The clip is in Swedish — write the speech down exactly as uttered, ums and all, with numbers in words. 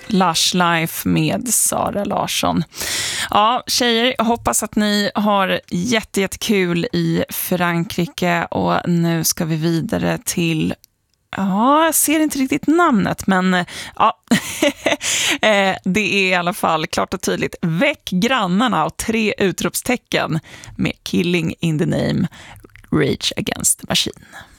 Lush Life med Sara Larsson. Ja, tjejer, jag hoppas att ni har jätte, jättekul i Frankrike, och nu ska vi vidare till, ja, jag ser inte riktigt namnet, men ja, det är i alla fall klart och tydligt. Väck grannarna och tre utropstecken med Killing in the Name, Rage Against the Machine.